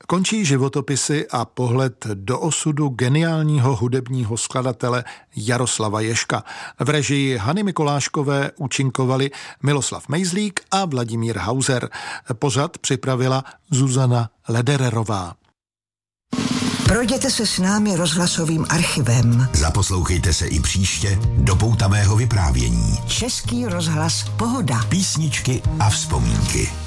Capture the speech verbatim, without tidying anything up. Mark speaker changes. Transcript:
Speaker 1: Končí životopisy a pohled do osudu geniálního hudebního skladatele Jaroslava Ježka. V režii Hany Mikoláškové účinkovali Miloslav Mejzlík a Vladimír Hauser. Pořad připravila Zuzana Ledererová.
Speaker 2: Projděte se s námi rozhlasovým archivem.
Speaker 3: Zaposlouchejte se i příště do poutavého vyprávění.
Speaker 2: Český rozhlas Pohoda.
Speaker 3: Písničky a vzpomínky.